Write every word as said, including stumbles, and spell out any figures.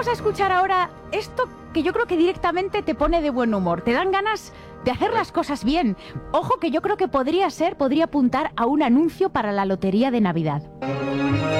vamos a escuchar ahora esto que yo creo que directamente te pone de buen humor. Te dan ganas de hacer las cosas bien. Ojo que yo creo que podría ser, podría apuntar a un anuncio para la lotería de Navidad.